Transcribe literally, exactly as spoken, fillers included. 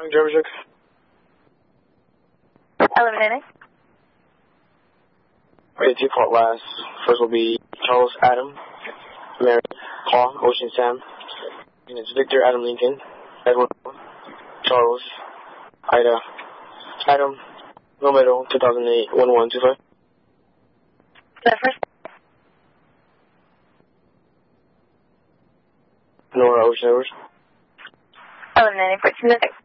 Driver check. Eliminating. Ready to fault last. First will be Charles Adam, Mary, Paul, Ocean Sam. And it's Victor Adam Lincoln, Edward, Charles, Ida, Adam, Romero, two thousand eight, one one two five. The first. Nora, Ocean Edwards. Eliminating fourteen to six.